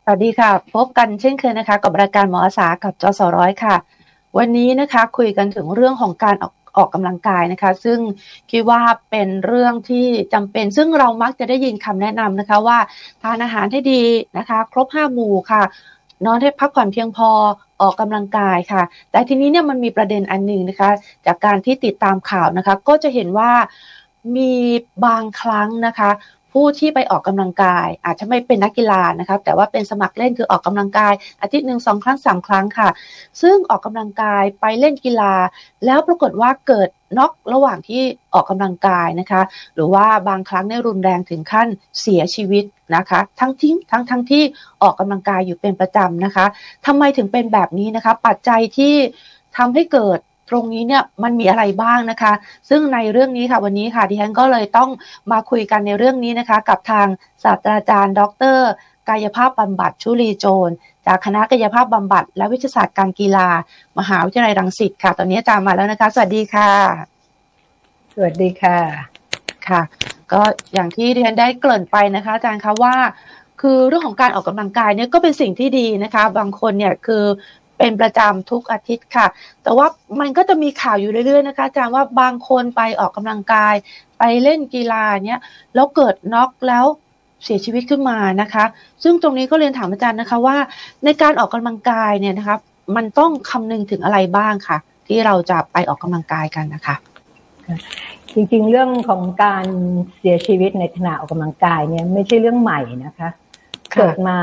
สวัสดีค่ะพบกันเช่นเคยนะคะกับรายการหมออาสากับจสร้อยค่ะวันนี้นะคะคุยกันถึงเรื่องของการออกกำลังกายนะคะซึ่งคิดว่าเป็นเรื่องที่จำเป็นซึ่งเรามักจะได้ยินคำแนะนำนะคะว่าทานอาหารให้ดีนะคะครบ5หมู่ค่ะนอนให้พักผ่อนเพียงพอออกกำลังกายค่ะแต่ทีนี้เนี่ยมันมีประเด็นอันหนึ่งนะคะจากการที่ติดตามข่าวนะคะก็จะเห็นว่ามีบางครั้งนะคะผู้ที่ไปออกกำลังกายอาจจะไม่เป็นนักกีฬานะคะแต่ว่าเป็นสมัครเล่นคือออกกำลังกายอาทิตย์หนึ่ง2 ครั้ง3 ครั้งค่ะซึ่งออกกำลังกายไปเล่นกีฬาแล้วปรากฏว่าเกิดน็อกระหว่างที่ออกกำลังกายนะคะหรือว่าบางครั้งเนี่ยรุนแรงถึงขั้นเสียชีวิตนะคะทั้งที่ออกกำลังกายอยู่เป็นประจำนะคะทำไมถึงเป็นแบบนี้นะคะปัจจัยที่ทำให้เกิดตรงนี้เนี่ยมันมีอะไรบ้างนะคะซึ่งในเรื่องนี้ค่ะวันนี้ค่ะดิฉันก็เลยต้องมาคุยกันในเรื่องนี้นะคะกับทางศาสตราจารย์ดร.กายภาพบำบัดชุลีโจรจากคณะกายภาพบำบัดและวิทยาศาสตร์การกีฬามหาวิทยาลัยรังสิตค่ะตอนนี้อาจารย์มาแล้วนะคะสวัสดีค่ะสวัสดีค่ะค่ะก็อย่างที่ดิฉันได้เกริ่นไปนะคะอาจารย์คะว่าคือเรื่องของการออกกำลังกายเนี่ยก็เป็นสิ่งที่ดีนะคะบางคนเนี่ยคือเป็นประจำทุกอาทิตย์ค่ะแต่ว่ามันก็จะมีข่าวอยู่เรื่อยๆนะคะอาจารย์ว่าบางคนไปออกกำลังกายไปเล่นกีฬาเนี่ยแล้วเกิดน็อกแล้วเสียชีวิตขึ้นมานะคะซึ่งตรงนี้ก็เรียนถามอาจารย์นะคะว่าในการออกกำลังกายเนี่ยนะคะมันต้องคำนึงถึงอะไรบ้างค่ะที่เราจะไปออกกำลังกายกันนะคะจริงๆเรื่องของการเสียชีวิตในขณะออกกำลังกายเนี่ยไม่ใช่เรื่องใหม่นะคะเกิดมา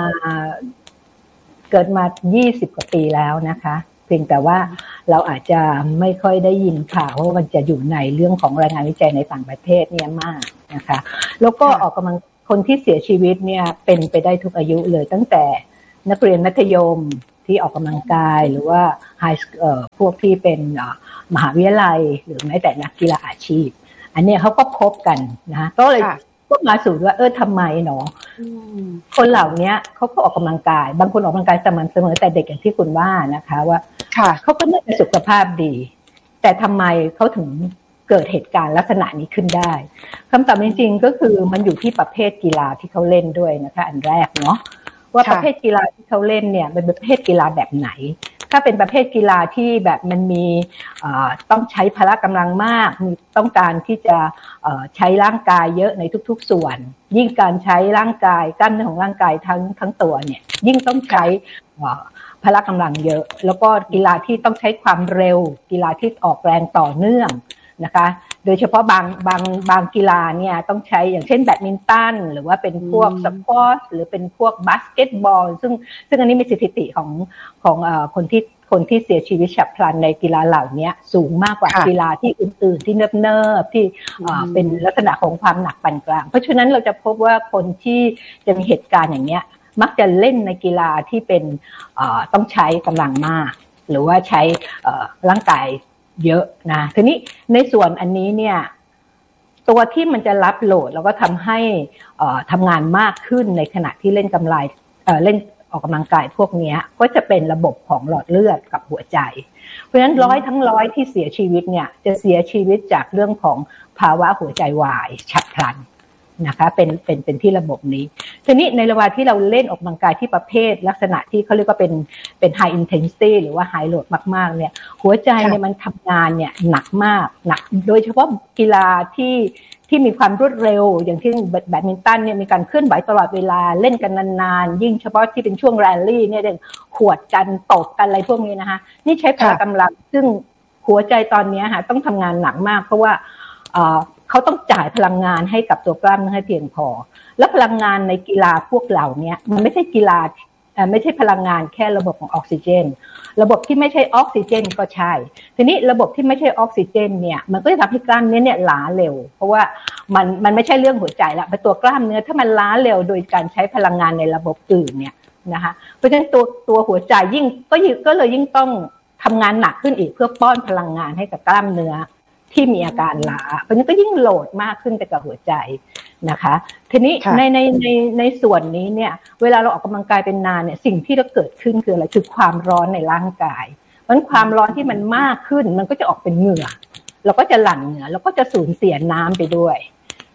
20 กว่าปีแล้วนะคะเพียงแต่ว่าเราอาจจะไม่ค่อยได้ยินข่าวเพราะมันจะอยู่ในเรื่องของรายงานวิจัยในต่างประเทศเนี่ยมากนะคะแล้วก็ออกกำลังคนที่เสียชีวิตเนี่ยเป็นไปได้ทุกอายุเลยตั้งแต่นักเรียนมัธยมที่ออกกำลังกายหรือว่าพวกที่เป็นมหาวิทยาลัยหรือแม้แต่นักกีฬาอาชีพอันนี้เขาก็พบกันนะก็เลยก็มาสู่ว่าทำไมเนาะคนเหล่านี้เขาก็ออกกำลังกายบางคนออกกำลังกายสม่ำเสมอแต่เด็กอย่างที่คุณว่านะคะว่าเขาก็น่าจะสุขภาพดีแต่ทำไมเขาถึงเกิดเหตุการณ์ลักษณะนี้ขึ้นได้คำตอบจริงๆก็คือมันอยู่ที่ประเภทกีฬาที่เขาเล่นด้วยนะคะอันแรกเนาะว่าประเภทกีฬาที่เขาเล่นเนี่ยเป็นประเภทกีฬาแบบไหนถ้าเป็นประเภทกีฬาที่แบบมันมีต้องใช้พละกำลังมากมีต้องการที่จะใช้ร่างกายเยอะในทุกๆส่วนยิ่งการใช้ร่างกายกล้ามเนื้อของร่างกายทั้งตัวเนี่ยยิ่งต้องใช้พละกำลังเยอะแล้วก็กีฬาที่ต้องใช้ความเร็วกีฬาที่ออกแรงต่อเนื่องนะคะโดยเฉพาะบางกีฬาเนี่ยต้องใช้อย่างเช่นแบดมินตันหรือว่าเป็นพวกสควอชหรือเป็นพวกบาสเกตบอลซึ่งอันนี้มีสถิติของคนที่เสียชีวิตฉับพลันในกีฬาเหล่านี้สูงมากกว่ากีฬาที่อื่นๆที่เนิบๆที่เป็นลักษณะของความหนักปานกลางเพราะฉะนั้นเราจะพบว่าคนที่จะมีเหตุการณ์อย่างเนี้ยมักจะเล่นในกีฬาที่เป็นต้องใช้กำลังมากหรือว่าใช้ร่างกายเยอะนะทีนี้ในส่วนอันนี้เนี่ยตัวที่มันจะรับโหลดแล้วก็ทำให้ทำงานมากขึ้นในขณะที่เล่นเล่นออกกำลังกายพวกนี้ก็จะเป็นระบบของหลอดเลือดกับหัวใจเพราะฉะนั้นทั้งร้อยที่เสียชีวิตเนี่ยจะเสียชีวิตจากเรื่องของภาวะหัวใจวายฉับพลันนะคะเป็นที่ระบบนี้ทีนี้ในระหว่างที่เราเล่นออกกำลังกายที่ประเภทลักษณะที่เขาเรียกว่าเป็น high intensity หรือว่า high load มากๆเนี่ยหัวใจเนี่ยมันทำงานเนี่ยหนักมากหนักโดยเฉพาะกีฬาที่มีความรวดเร็วอย่างที่แบดมินตันเนี่ยมีการเคลื่อนไหวตลอดเวลาเล่นกันนานๆยิ่งเฉพาะที่เป็นช่วงแรลลี่เนี่ยขวดกันตบกันอะไรพวกนี้นะคะนี่ใช้พละกำลังซึ่งหัวใจตอนนี้ค่ะต้องทำงานหนักมากเพราะว่าเขาต้องจ่ายพลังงานให้กับตัวกล้ามเนื้อให้เพียงพอและพลังงานในกีฬาพวกเหล่านี้มันไม่ใช่กีฬาไม่ใช่พลังงานแค่ระบบของออกซิเจนระบบที่ไม่ใช่ออกซิเจนก็ใช่ทีนี้ระบบที่ไม่ใช่ออกซิเจนเนี่ยมันก็จะทำให้กล้ามเนื้อเนี่ยล้าเร็วเพราะว่ามันไม่ใช่เรื่องหัวใจละเป็นตัวกล้ามเนื้อถ้ามันล้าเร็วโดยการใช้พลังงานในระบบอื่นเนี่ยนะคะเพราะฉะนั้นตัวหัวใจก็เลยยิ่งต้องทำงานหนักขึ้นอีกเพื่อป้อนพลังงานให้กับกล้ามเนื้อที่มีอาการล้าเพราะฉะนั้นก็ยิ่งโหลดมากขึ้นไปกับหัวใจนะคะทีนี้ในส่วนนี้เนี่ยเวลาเราออกกำลังกายเป็นนานเนี่ยสิ่งที่จะเกิดขึ้นคืออะไรคือความร้อนในร่างกายเพราะฉะนั้นความร้อนที่มันมากขึ้นมันก็จะออกเป็นเหงื่อเราก็จะหลั่งเหงื่อแล้วก็จะสูญเสียน้ำไปด้วย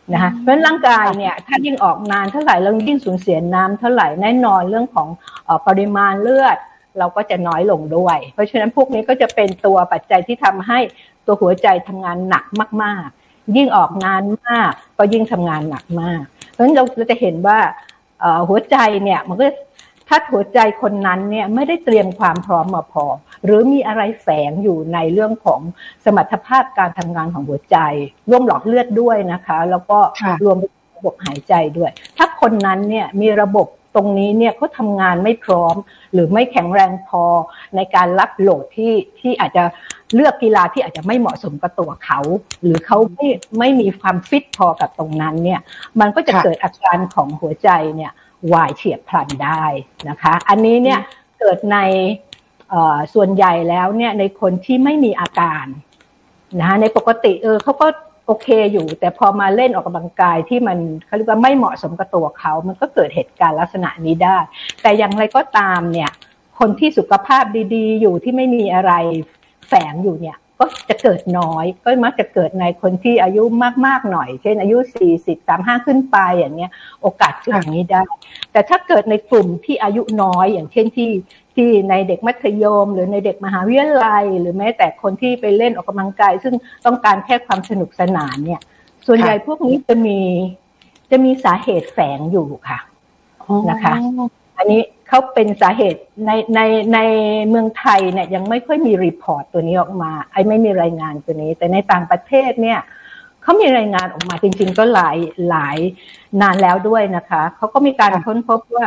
นะคะเพราะฉะนั้นร่างกายเนี่ยถ้ายิ่งออกนานเท่าไหร่เรายิ่งสูญเสียน้ำเท่าไหร่แน่นอนเรื่องของปริมาณเลือดเราก็จะน้อยลงด้วยเพราะฉะนั้นพวกนี้ก็จะเป็นตัวปัจจัยที่ทำให้ตัวหัวใจทำงานหนักมากๆยิ่งออกนานมากก็ยิ่งทำงานหนักมากเพราะฉะนั้นเราจะเห็นว่าหัวใจเนี่ยมันก็ถ้าหัวใจคนนั้นเนี่ยไม่ได้เตรียมความพร้อมมาพอหรือมีอะไรแฝงอยู่ในเรื่องของสมรรถภาพการทำงานของหัวใจร่วมหลอดเลือดด้วยนะคะแล้วก็รวมระบบหายใจด้วยถ้าคนนั้นเนี่ยมีระบบตรงนี้เนี่ยเขาทำงานไม่พร้อมหรือไม่แข็งแรงพอในการรับโหลดที่อาจจะเลือกกีฬาที่อาจจะไม่เหมาะสมกับตัวเขาหรือเขาไม่มีความฟิตพอกับตรงนั้นเนี่ยมันก็จะเกิดอาการของหัวใจเนี่ยวายเฉียบพลันได้นะคะอันนี้เนี่ยเกิดในส่วนใหญ่แล้วเนี่ยในคนที่ไม่มีอาการนะคะในปกติเขาก็โอเคอยู่แต่พอมาเล่นออกกำลังกายที่มันเขาเรียกว่าไม่เหมาะสมกับตัวเขามันก็เกิดเหตุการณ์ลักษณะนี้ได้แต่อย่างไรก็ตามเนี่ยคนที่สุขภาพดีๆอยู่ที่ไม่มีอะไรแฝงอยู่เนี่ยก็จะเกิดน้อยก็มักจะเกิดในคนที่อายุมากๆหน่อยเช่นอายุ40 35ขึ้นไปอย่างเงี้ยโอกาสเกิดอย่างนี้ได้แต่ถ้าเกิดในกลุ่มที่อายุน้อยอย่างเช่นที่ในเด็กมัธยมหรือในเด็กมหาวิทยาลัยหรือแม้แต่คนที่ไปเล่นออกกำลังกายซึ่งต้องการแค่ความสนุกสนานเนี่ยส่วนใหญ่พวกนี้จะมีสาเหตุแฝงอยู่ค่ะนะคะอันนี้เขาเป็นสาเหตุในเมืองไทยเนี่ยยังไม่ค่อยมีรีพอร์ตตัวนี้ออกมาไม่มีรายงานตัวนี้แต่ในต่างประเทศเนี่ยเขามีรายงานออกมาจริงๆก็หลายนานแล้วด้วยนะคะเขาก็มีการค้นพบว่า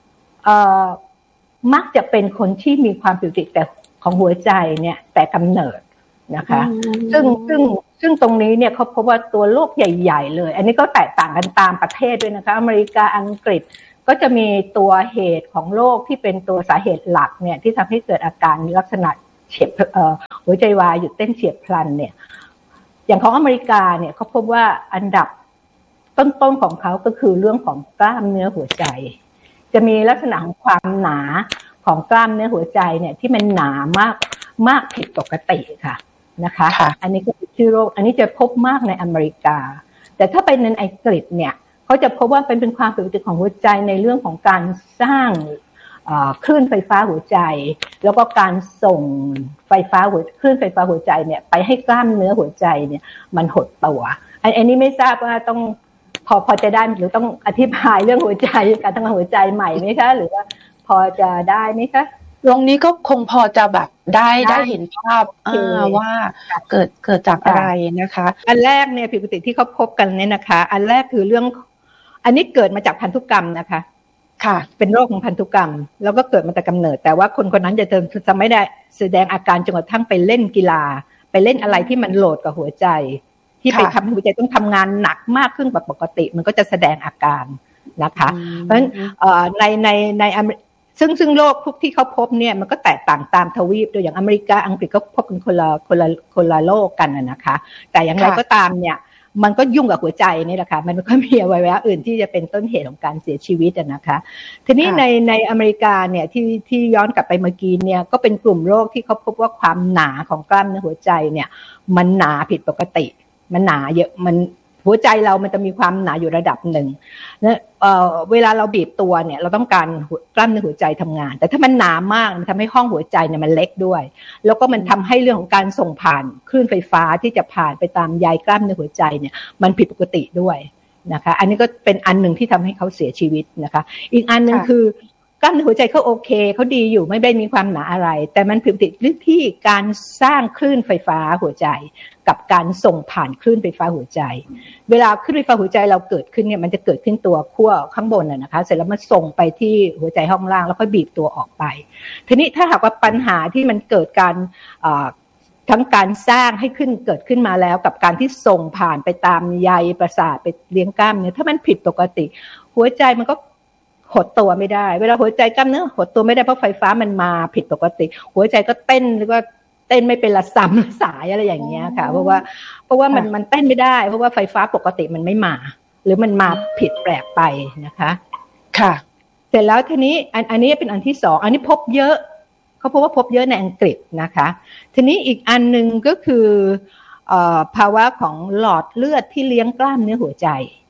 มักจะเป็นคนที่มีความผิดปกติแต่ของหัวใจเนี่ยแต่กำเนิดนะคะซึ่งตรงนี้เนี่ยเขาพบว่าตัวโรคใหญ่ๆเลยอันนี้ก็แตกต่างกันตามประเทศด้วยนะคะอเมริกาอังกฤษก็จะมีตัวเหตุของโรคที่เป็นตัวสาเหตุหลักเนี่ยที่ทำให้เกิดอาการลักษณะเฉียบหัวใจวายหยุดเต้นเฉียบพลันเนี่ยอย่างของอเมริกาเนี่ยเขาพบว่าอันดับต้นๆของเขาก็คือเรื่องของกล้ามเนื้อหัวใจจะมีลักษณะของความหนาของกล้ามเนื้อหัวใจเนี่ยที่มันหนามากผิดปกติค่ะนะคะอันนี้ก็คือชื่อโรคอันนี้จะพบมากในอเมริกาแต่ถ้าเป็นในอังกฤษเนี่ยเขาจะพบว่าเป็นความผิดปกติของหัวใจในเรื่องของการสร้างคลื่นไฟฟ้าหัวใจแล้วก็การส่งไฟฟ้าคลื่นไฟฟ้าหัวใจเนี่ยไปให้กล้ามเนื้อหัวใจเนี่ยมันหดตัวอันนี้ไม่ทราบว่าต้องพอจะได้หรือต้องอธิบายเรื่องหัวใจการทำงานหัวใจใหม่ไหมคะหรือว่าพอจะได้ไหมคะตรงนี้ก็คงพอจะแบบได้เห็นภาพว่าเกิดจากอะไรนะคะอันแรกเนี่ยผิดปกติที่เขาพบกันเนี่ยนะคะอันแรกคือเรื่องอันนี้เกิดมาจากพันธุกรรมนะคะค่ะเป็นโรคของพันธุกรรมแล้วก็เกิดมาแต่กำเนิดแต่ว่าคนคนนั้นจะไม่ได้แสดงอาการจนกระทั่งไปเล่นกีฬาไปเล่นอะไรที่มันโหลดกับหัวใจที่ไปทำให้หัวใจต้องทำงานหนักมากขึ้นกว่าปกติมันก็จะแสดงอาการนะคะเพราะฉะนั้นในซึ่งโรคพวกที่เขาพบเนี่ยมันก็แตกต่างตามทวีปโดยอย่างอเมริกาอังกฤษก็พบกันคนละโรคกันนะคะแต่อย่างไรก็ตามเนี่ยมันก็ยุ่งกับหัวใจนี่แหละค่ะมันก็มีอวัยวะอื่นที่จะเป็นต้นเหตุของการเสียชีวิตนะคะทีนี้ในอเมริกาเนี่ยที่ย้อนกลับไปเมื่อกี้เนี่ยก็เป็นกลุ่มโรคที่เขาพบว่าความหนาของกล้ามเนื้อหัวใจเนี่ยมันหนาผิดปกติมันหนาเยอะมันหัวใจเรามันจะมีความหนาอยู่ระดับหนึ่งนะเวลาเราบีบตัวเนี่ยเราต้องการกล้ามเนื้อหัวใจทำงานแต่ถ้ามันหนามากมันทำให้ห้องหัวใจเนี่ยมันเล็กด้วยแล้วก็มันทำให้เรื่องของการส่งผ่านคลื่นไฟฟ้าที่จะผ่านไปตามใยกล้ามเนื้อหัวใจเนี่ยมันผิดปกติด้วยนะคะอันนี้ก็เป็นอันหนึ่งที่ทำให้เขาเสียชีวิตนะคะอีกอันหนึ่งคือกล้ามเนื้อหัวใจเขาโอเคเขาดีอยู่ไม่ได้มีความหนาอะไรแต่มันผิดปกติที่การสร้างคลื่นไฟฟ้าหัวใจกับการส่งผ่านคลื่นไฟฟ้าหัวใจเวลาคลื่นไฟฟ้าหัวใจเราเกิดขึ้นเนี่ยมันจะเกิดขึ้นตัวขั้วข้างบนนะคะเสร็จแล้วมันส่งไปที่หัวใจห้องล่างแล้วค่อยบีบตัวออกไปทีนี้ถ้าหากว่าปัญหาที่มันเกิดการทั้งการสร้างให้เกิดขึ้นมาแล้วกับการที่ส่งผ่านไปตามใยประสาทไปเลี้ยงกล้ามเนื้อถ้ามันผิดปกติหัวใจมันก็หดตัวไม่ได้เวลาหัวใจกล้ามเนื้อหดตัวไม่ได้เพราะไฟฟ้ามันมาผิดปกติหัวใจก็เต้นหรือว่าเต้นไม่เป็นละซ้ำสายอะไรอย่างเงี้ยค่ะเพราะว่ามันเต้นไม่ได้เพราะว่าไฟฟ้าปกติมันไม่มาหรือมันมาผิดแปลกไปนะคะค่ะเสร็จแล้วทีนี้อันนี้เป็นอันที่สองอันนี้พบเยอะเขาพบว่าพบเยอะในอังกฤษนะคะทีนี้อีกอันนึงก็คือภาวะของหลอดเลือดที่เลี้ยงกล้ามเนื้อหัวใจ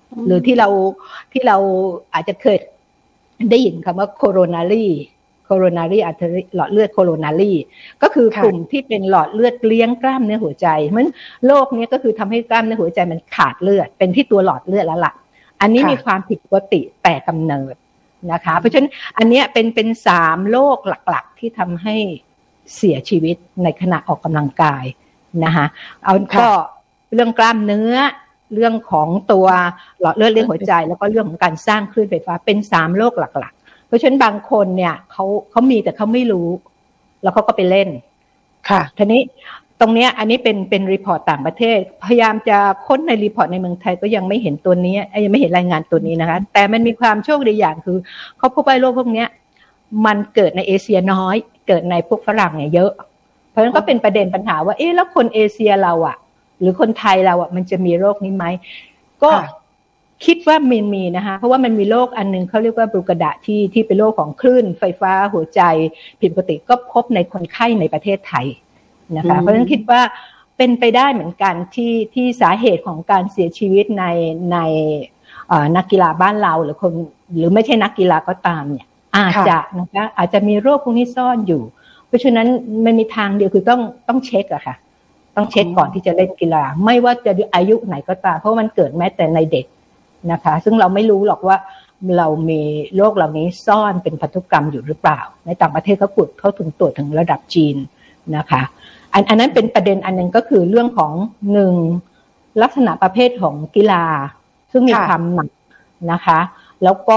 หรือที่เราอาจจะเคยได้ยินคำว่า coronary artery หลอดเลือด coronary ก็คือกลุ่มที่เป็นหลอดเลือดเลี้ยงกล้ามเนื้อหัวใจมันโรคนี้ก็คือทำให้กล้ามเนื้อหัวใจมันขาดเลือดเป็นที่ตัวหลอดเลือดแล้วล่ะอันนี้มีความผิดปกติแต่กำเนิดนะคะเพราะฉะนั้นอันนี้เป็น3โรคหลักๆที่ทำให้เสียชีวิตในขณะออกกำลังกายนะคะเอาก็เรื่องกล้ามเนื้อเรื่องของตัวหลอดเลือดเลี้ยงหัวใจแล้วก็เรื่องของการสร้างคลื่นไฟฟ้าเป็น3โรคหลักๆเพราะฉะนั้นบางคนเนี่ยเขามีแต่เขาไม่รู้แล้วเขาก็ไปเล่นค่ะทีนี้ตรงเนี้ยอันนี้เป็นรีพอร์ตต่างประเทศพยายามจะค้นในรีพอร์ตในเมืองไทยก็ยังไม่เห็นตัวนี้ยังไม่เห็นรายงานตัวนี้นะคะแต่มันมีความโชคดีอย่างคือเขาพบว่าโรคพวกเนี้ยมันเกิดในเอเชียน้อยเกิดในพวกฝรั่งเนี่ยเยอะเพราะฉะนั้นก็เป็นประเด็นปัญหาว่าแล้วคนเอเชียเราอ่ะหรือคนไทยเราอ่ะมันจะมีโรคนี้ไหมก็คิดว่ามีนะคะเพราะว่ามันมีโรคอันนึงเขาเรียกว่าบรูกดะที่เป็นโรคของคลื่นไฟฟ้าหัวใจผิดปกติก็พบในคนไข้ในประเทศไทยนะคะเพราะฉะนั้นคิดว่าเป็นไปได้เหมือนกันที่สาเหตุของการเสียชีวิตในนักกีฬาบ้านเราหรือไม่ใช่นักกีฬาก็ตามเนี่ยอาจจะมีโรคพวกนี้ซ่อนอยู่เพราะฉะนั้นมันมีทางเดียวคือต้องเช็คอะค่ะต้องเช็คก่อนที่จะเล่นกีฬาไม่ว่าจะอายุไหนก็ตามเพราะมันเกิดแม้แต่ในเด็กนะคะซึ่งเราไม่รู้หรอกว่าเรามีโรคเหล่านี้ซ่อนเป็นพันธุกรรมอยู่หรือเปล่าในต่างประเทศเขาถึงตรวจถึงระดับจีนนะคะอันนั้นเป็นประเด็นอันนึงก็คือเรื่องของ1ลักษณะประเภทของกีฬาซึ่งมีความหนักนะคะแล้วก็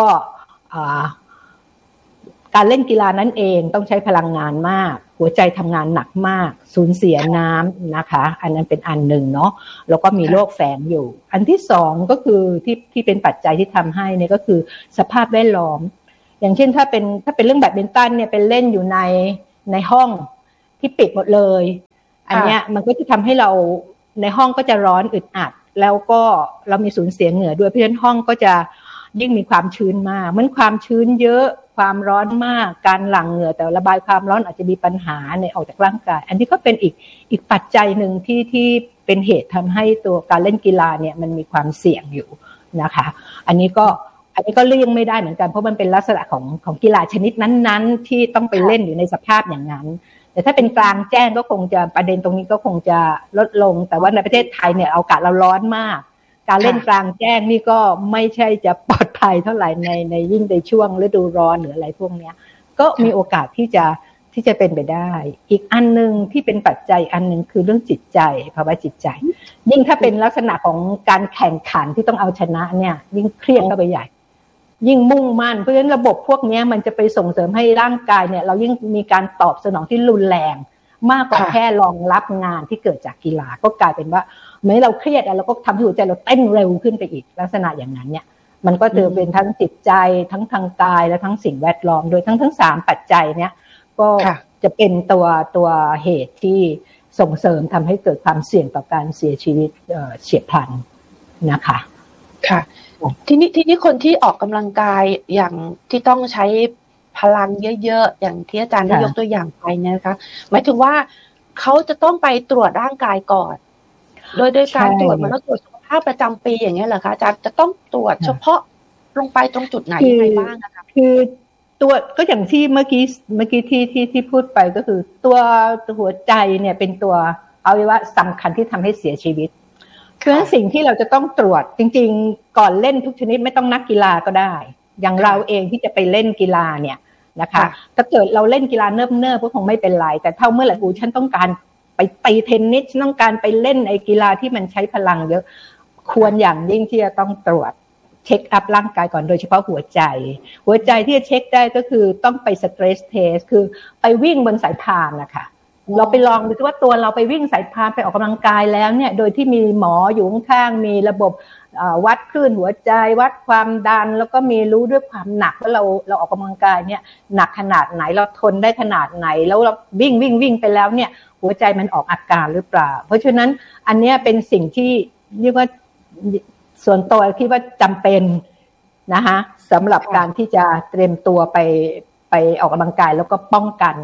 การเล่นกีฬานั้นเองต้องใช้พลังงานมากหัวใจทำงานหนักมากสูญเสียน้ำนะคะอันนั้นเป็นอันหนึ่งเนาะแล้วก็มีโรคแฝงอยู่อันที่2ก็คือที่เป็นปัจจัยที่ทำให้เนี่ยก็คือสภาพแวดล้อมอย่างเช่นถ้าเป็นเรื่องแบดมินตันเนี่ยเป็นเล่นอยู่ในห้องที่ปิดหมดเลยอันเนี้ยมันก็จะทำให้เราในห้องก็จะร้อนอึดอัดแล้วก็เรามีสูญเสียเหงื่อด้วยเพราะฉะนั้นห้องก็จะยิ่งมีความชื้นมากมันความชื้นเยอะความร้อนมากการหลั่งเหงื่อแต่ระบายความร้อนอาจจะมีปัญหาในออกจากร่างกายอันนี้ก็เป็นอีกปัจจัยหนึ่งที่เป็นเหตุทำให้ตัวการเล่นกีฬาเนี่ยมันมีความเสี่ยงอยู่นะคะอันนี้ก็เลี่ยงไม่ได้เหมือนกันเพราะมันเป็นลักษณะของกีฬาชนิดนั้นๆที่ต้องไปเล่นอยู่ในสภาพอย่างนั้นแต่ถ้าเป็นกลางแจ้งก็คงจะประเด็นตรงนี้ก็คงจะลดลงแต่ว่าในประเทศไทยเนี่ยอากาศเราร้อนมากการเล่นกลางแจ้งนี่ก็ไม่ใช่จะปลอดภัยเท่าไหร่ในยิ่งในช่วงฤดูร้อนหรืออะไรพวกนี้ก็มีโอกาสที่จะเป็นไปได้อีกอันนึงที่เป็นปัจจัยอันนึงคือเรื่องจิตใจภาวะจิตใจยิ่งถ้าเป็นลักษณะของการแข่งขันที่ต้องเอาชนะเนี่ยยิ่งเครียดเข้าไปใหญ่ยิ่งมุ่งมั่นเพราะฉะนั้นระบบพวกนี้มันจะไปส่งเสริมให้ร่างกายเนี่ยเรายิ่งมีการตอบสนองที่รุนแรงมากกว่าแค่รองรับงานที่เกิดจากกีฬาก็กลายเป็นว่าเมื่อเราเครียดแล้วก็ทำให้หัวใจเราเต้นเร็วขึ้นไปอีกลักษณะอย่างนั้นเนี่ยมันก็จะเป็นทั้งจิตใจทั้งทางกายและทั้งสิ่งแวดล้อมโดยทั้ง3ปัจจัยเนี่ยก็จะเป็นตัวเหตุที่ส่งเสริมทำให้เกิดความเสี่ยงต่อการเสียชีวิตเฉียบพลันนะคะค่ะทีนี้คนที่ออกกำลังกายอย่างที่ต้องใช้พลังเยอะๆอย่างที่อาจารย์ได้ยกตัวอย่างไปเนี่ยนะคะหมายถึงว่าเขาจะต้องไปตรวจร่างกายก่อนโดยการตรวจมันก็ตรวจสุขภาพประจำปีอย่างเงี้ยเหรอคะอาจารย์จะต้องตรวจเฉพาะลงไปตรงจุดไหนยังไงบ้างนะคะคือตัวก็อย่างที่เมื่อกี้ที่พูดไปก็คือตัวหัวใจเนี่ยเป็นตัวอวัยวะสำคัญที่ทำให้เสียชีวิตคือสิ่งที่เราจะต้องตรวจจริงๆก่อนเล่นทุกชนิดไม่ต้องนักกีฬาก็ได้อย่างเราเองที่จะไปเล่นกีฬาเนี่ยนะคะถ้าเกิดเราเล่นกีฬาเนิบๆก็คงไม่เป็นไรแต่เท่าเมื่อไหร่ฉันต้องการไปตีเทนนิสต้องการไปเล่นไอ้กีฬาที่มันใช้พลังเยอะควรอย่างยิ่งที่จะต้องตรวจเช็คอัพร่างกายก่อนโดยเฉพาะหัวใจที่จะเช็คได้ก็คือต้องไปสเตรสเทสคือไปวิ่งบนสายพานนะคะเราไปลองดูว่าตัวเราไปวิ่งสายพานไปออกกำลังกายแล้วเนี่ยโดยที่มีหมออยู่ข้างๆมีระบบวัดคลื่นหัวใจวัดความดันแล้วก็มีรู้ด้วยความหนักว่าเราออกกำลังกายเนี่ยหนักขนาดไหนเราทนได้ขนาดไหนแล้วเราวิ่งไปแล้วเนี่ยหัวใจมันออกอาการหรือเปล่าเพราะฉะนั้นอันนี้เป็นสิ่งที่เรียกว่าส่วนตัวคิดว่าจำเป็นนะคะสำหรับการที่จะเตรียมตัวไปออกกำลังกายแล้วก็ป้องกันค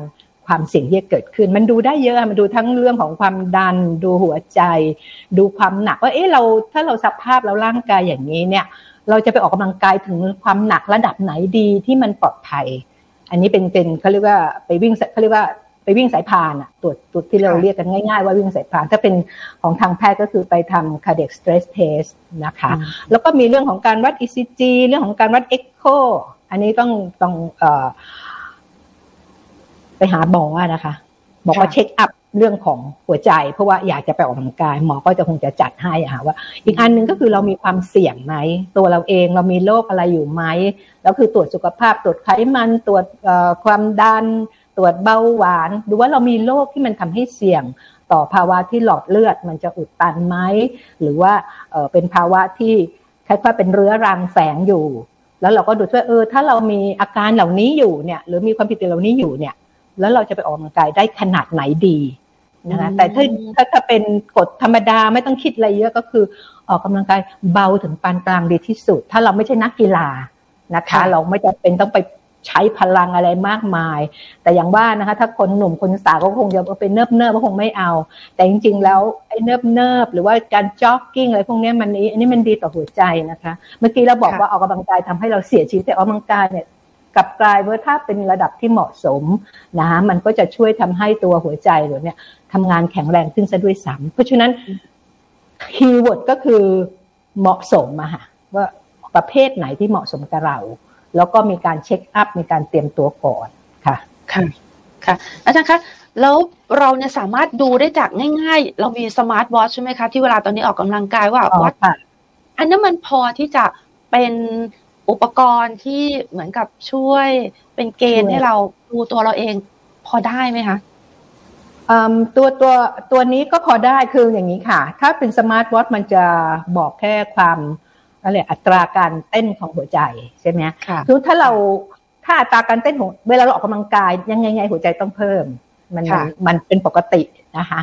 ความเสี่ยงที่จะเกิดขึ้นมันดูได้เยอะมันดูทั้งเรื่องของความดันดูหัวใจดูความหนักว่าเราถ้าเราสภาพเราร่างกายอย่างนี้เนี่ยเราจะไปออกกำลังกายถึงความหนักระดับไหนดีที่มันปลอดภัยอันนี้เป็นเขาเรียกว่าไปวิ่งเขาเรียกว่าไปวิ่งสายพานตรวจที่เราเรียกกันง่ายๆว่าวิ่งสายพานถ้าเป็นของทางแพทย์ก็คือไปทำ cardiac stress test นะคะแล้วก็มีเรื่องของการวัด ECG เรื่องของการวัด echo อันนี้ต้องไปหาหมอนะคะบอกว่าเช็คอัพเรื่องของหัวใจเพราะว่าอยากจะไปออกกำลังกายหมอก็จะคงจะจัดให้ว่าอีกอันนึงก็คือเรามีความเสี่ยงไหมตัวเราเองเรามีโรคอะไรอยู่ไหมแล้วคือตรวจสุขภาพตรวจไขมันตรวจความดันตรวจเบาหวานดูว่าเรามีโรคที่มันทำให้เสี่ยงต่อภาวะที่หลอดเลือดมันจะอุดตันไหมหรือว่าเป็นภาวะที่คล้ายๆเป็นเรื้อรังแฝงอยู่แล้วเราก็ดูว่าถ้าเรามีอาการเหล่านี้อยู่เนี่ยหรือมีความผิดปกติเหล่านี้อยู่เนี่ยแล้วเราจะไปออกกำลังกายได้ขนาดไหนดีนะคะแต่ถ้าเป็นกฎธรรมดาไม่ต้องคิดอะไรเยอะก็คือออกกำลังกายเบาถึงปานกลางดีที่สุดถ้าเราไม่ใช่นักกีฬานะคะเราไม่จำเป็นต้องไปใช้พลังอะไรมากมายแต่อย่างว่านะคะถ้าคนหนุ่มคนสาวก็คงจะเป็นเนิบก็คงไม่เอาแต่จริงๆแล้วไอ้เนิบหรือว่าการจ็อกกิ้งอะไรพวกนี้อันนี้มันดีต่อหัวใจนะคะเมื่อกี้เราบอกว่าออกกำลังกายทำให้เราเสียชีวิตแต่ออกกำลังกายเนี่ยกลับกลายว่าถ้าเป็นระดับที่เหมาะสมนะมันก็จะช่วยทำให้ตัวหัวใจเราเนี่ยทำงานแข็งแรงขึ้นซะด้วยซ้ำเพราะฉะนั้นคีย์เวิร์ดก็คือเหมาะสมอะค่ะว่าประเภทไหนที่เหมาะสมกับเราแล้วก็มีการเช็คอัพมีการเตรียมตัวก่อนค่ะค่ะอาจารย์คะแล้วเราเนี่ยสามารถดูได้จากง่ายๆเรามีสมาร์ทวอทช์ใช่ไหมคะที่เวลาตอนนี้ออกกำลังกายว่าวัดอันนั้นมันพอที่จะเป็นอุปกรณ์ที่เหมือนกับช่วยเป็นเกณฑ์ให้เราดูตัวเราเองพอได้ไหมคะตัวนี้ก็พอได้คืออย่างนี้ค่ะถ้าเป็นสมาร์ทวอทช์มันจะบอกแค่ความอะไรอัตราการเต้นของหัวใจใช่ไหมคือถ้าอัตราการเต้นของเวลาเราออกกำลังกายยังไงหัวใจต้องเพิ่มมันเป็นปกตินะคะ